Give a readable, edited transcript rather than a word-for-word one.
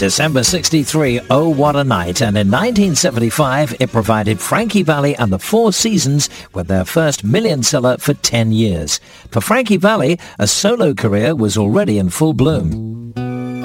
December 63, Oh What a Night, and in 1975 it provided Frankie Valli and the Four Seasons with their first million seller for 10 years. For Frankie Valli, a solo career was already in full bloom.